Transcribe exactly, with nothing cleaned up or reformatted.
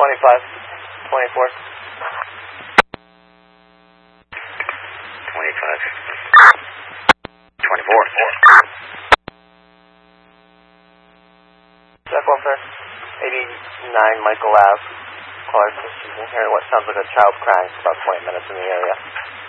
twenty-five, twenty-four. twenty-five. twenty-four. Check welfare. eighty-nine Michael Ave. Caller, she's in here. What sounds like a child crying for about twenty minutes in the area.